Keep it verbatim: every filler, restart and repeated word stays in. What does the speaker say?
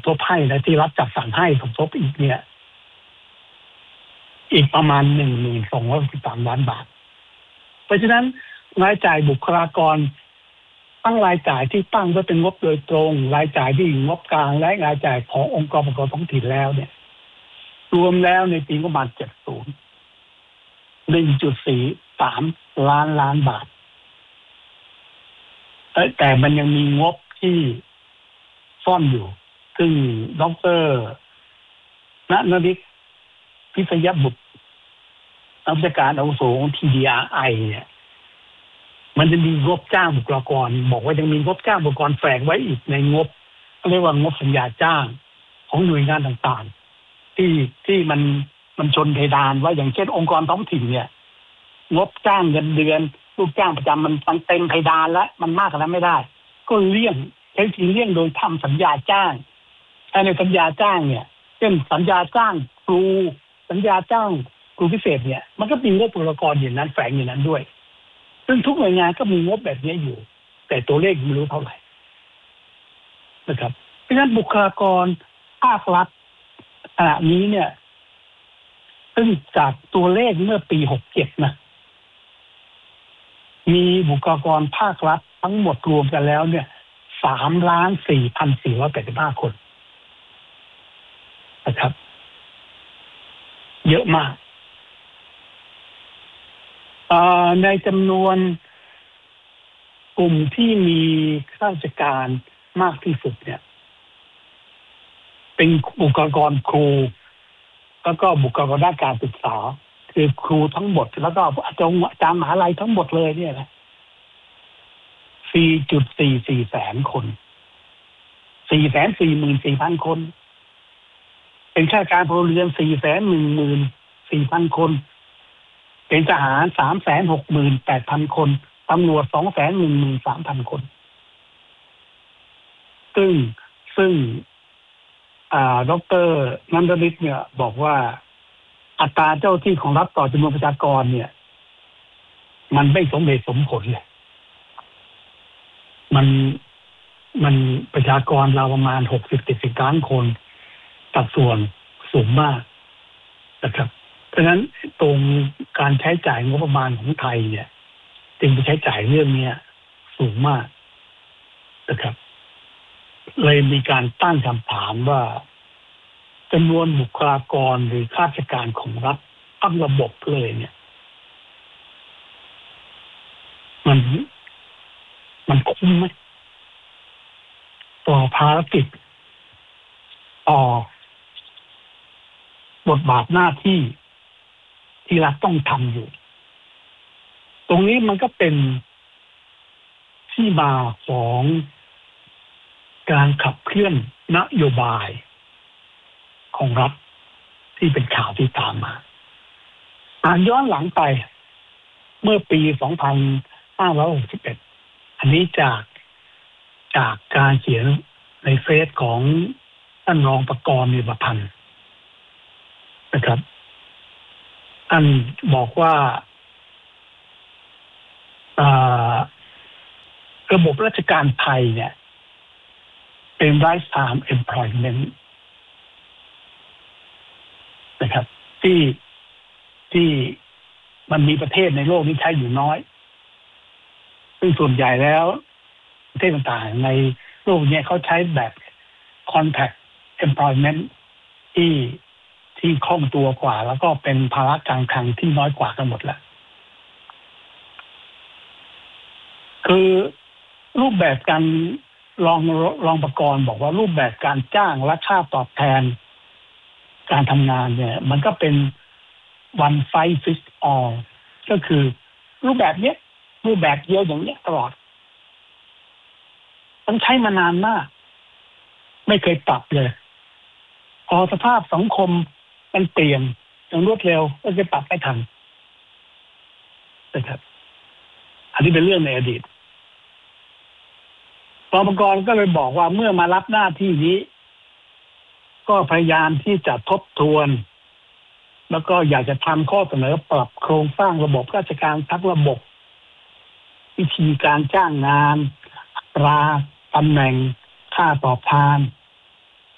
บให้และที่รัฐจัดสรรให้สมทบอีกเนี่ยอีกประมาณ หนึ่งพันสองร้อยหกสิบสาม ล้านบาทเพราะฉะนั้นรายจ่ายบุคลากรทั้งรายจ่ายที่ตั้งไว้เป็นงบโดยตรงรายจ่ายที่งบกลางและรายจ่ายขององค์กรปกครองท้องถิ่นแล้วเนี่ยรวมแล้วในปีงบประมาณเจ็ดสิบ หนึ่งจุดสี่สาม ล้านล้านบาทแต่มันยังมีงบที่ซ่อนอยู่ซึ่งดร.ณณฤทธิ์พิษยบุตรนักวิชาการอาวุโสของ ที ดี อาร์ ไอ เนี่ยมันจะมีงบจ้างบุคลากรบอกว่ายังมีงบจ้างบุคลากรแฝงไว้อีกในงบเรียกว่างบสัญญาจ้างของหน่วยงานต่างๆที่ที่มันมันชนเพดานว่าอย่างเช่นองค์กรท้องถิ่นเนี่ยงบจ้างเงินเดือนลูกจ้างประจำมันมันเต็มเพดานแล้วมันมากกว่านั้นไม่ได้ก็เลี่ยงใช้ทีเลี่ยงโดยทำสัญญาจ้างแต่ในสัญญาจ้างเนี่ยเช่นสัญญาจ้างครูสัญญาจ้างครูพิเศษเนี่ยมันก็มีงบบุคลากรอย่างนั้นแฝงอย่างนั้นด้วยซึ่งทุกหน่วยงานก็มีงบแบบนี้อยู่แต่ตัวเลขไม่รู้เท่าไหร่นะครับเพราะฉะนั้นบุคลากรภาครัฐขณะนี้เนี่ยซึ่งจากตัวเลขเมื่อปีหกเจ็ดนะมีบุคลากรภาครัฐทั้งหมดรวมกันแล้วเนี่ยสามล้านสี่พันสี่ร้อยแปดสิบห้าคนนะครับเยอะมากในจำนวนกลุ่มที่มีข้าราชการมากที่สุดเนี่ยเป็นบุคลากรครูแล้วก็บุคลากรด้านการศึกษาคือครูทั้งหมดแล้วก็อาจารย์อาจารย์มหาลัยทั้งหมดเลยเนี่ยนะ สี่จุดสี่สี่ แสนคน สี่แสนสี่หมื่นสี่พัน คนเป็นข้าราชการพลเรือน สี่แสนหนึ่งหมื่นสี่พัน คนเป็นทหาร สามแสนหกหมื่นแปดพัน คนตำรวจ สองแสนหนึ่งหมื่นสามพัน คนซึ่งซึ่งอ่าดร.นันทฤทธิ์เนี่ยบอกว่าอัตราเจ้าที่ของรัฐต่อจำนวนประชากรเนี่ยมันไม่สมเหตุสมผลเลยมันมันประชากรเราประมาณ หกสิบถึงเจ็ดสิบ ล้านคนสัดส่วนสูงมากนะครับเพราะฉะนั้นตรงการใช้จ่ายงบประมาณของไทยเนี่ยจึงไปใช้จ่ายเรื่องนี้สูงมากนะครับเลยมีการตั้งคำถามว่าจำนวนบุคลากรหรือข้าราชการของรัฐทั้งระบบเลยเนี่ยมันมันคุ้มไหมต่อภารกิจต่อบทบาทหน้าที่ที่รัฐต้องทำอยู่ตรงนี้มันก็เป็นที่มาของการขับเคลื่อนนโยบายของรัฐที่เป็นข่าวที่ตามมาอ่านย้อนหลังไปเมื่อปี สองพันห้าร้อยหกสิบเอ็ด อันนี้จากจากการเขียนในเฟซของท่านรองประกรณ์นิรพันธ์นะครับท่านบอกว่าระบบราชการไทยเนี่ยเป็น lifetime employment นะครับที่ที่มันมีประเทศในโลกนี้ใช้อยู่น้อยซึ่งส่วนใหญ่แล้วประเทศต่างๆในโลกนี้เขาใช้แบบ contract employment ที่ที่คล่องตัวกว่าแล้วก็เป็นภาระการคลังที่น้อยกว่ากันหมดแล้วคือรูปแบบการลองลองประกรณ์บอกว่ารูปแบบการจ้างและค่าตอบแทนการทำงานเนี่ยมันก็เป็น one size fits all ก็คือรูปแบบนี้รูปแบบเดียวอย่างนี้ตลอดต้องใช้มานานมากไม่เคยปรับเลยพอสภาพสังคมมันเปลี่ยนอย่างรวดเร็วก็จะปรับไม่ทันนะครับอันนี้เป็นเรื่องในอดีตรองประกรณ์ก็เลยบอกว่าเมื่อมารับหน้าที่นี้ก็พยายามที่จะทบทวนแล้วก็อยากจะทำข้อเสนอปรับโครงสร้างระบบราชการทั้งระบบวิธีการจ้างงานอัตราตำแหน่งค่าตอบแทน